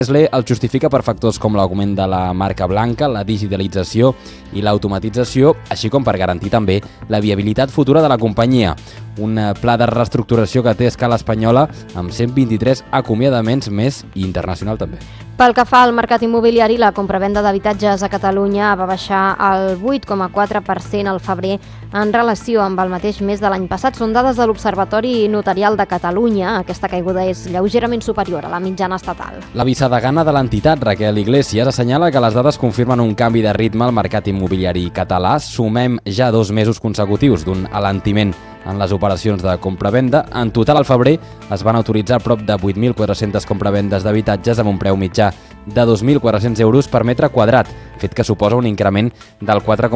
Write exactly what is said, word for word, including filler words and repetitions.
Nestlé el justifica per factors com l'augment de la marca blanca, la digitalització i l'automatització, així com per garantir també la viabilitat futura de la companyia. Un pla de reestructuració que té a escala espanyola amb cent vint-i-tres acomiadaments més i internacional també. Pel que fa al mercat immobiliari, la compravenda d'habitatges a Catalunya va baixar el vuit coma quatre per cent al febrer en relació amb el mateix mes de l'any passat. Són dades de l'Observatori Notarial de Catalunya. Aquesta caiguda és lleugerament superior a la mitjana estatal. La vicedegana de l'entitat, Raquel Iglesias, assenyala que les dades confirmen un canvi de ritme al mercat immobiliari català. Sumem ja dos mesos consecutius d'un alentiment en les operacions de compravenda. En total, al febrer es van autoritzar prop de vuit mil quatre-centes compravendes d'habitatges amb un preu mitjà de dos mil quatre-cents euros per metre quadrat, fet que suposa un increment del quatre